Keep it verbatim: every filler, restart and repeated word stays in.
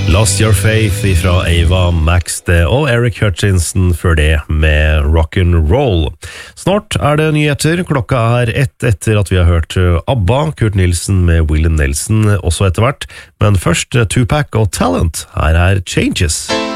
Lost Your Faith fra Ava Max det, og Eric Hutchinson før det med Rock'n'Roll. Snart er det nyheter, klokka er ett etter at vi har hørt ABBA, Kurt Nilsen med Willie Nelson også etter hvert, men først Tupac og Talent, her er Changes.